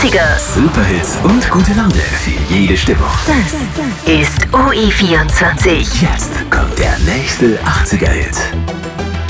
80ers. Superhits und gute Laune für jede Stimmung. Das ist OE24. Jetzt kommt der nächste 80er-Hit.